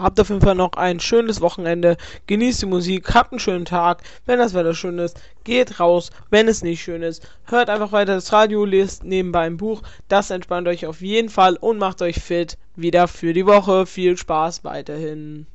habt auf jeden Fall noch ein schönes Wochenende, genießt die Musik, habt einen schönen Tag, wenn das Wetter schön ist, geht raus, wenn es nicht schön ist, hört einfach weiter das Radio, lest nebenbei ein Buch, das entspannt euch auf jeden Fall und macht euch fit wieder für die Woche. Viel Spaß weiterhin.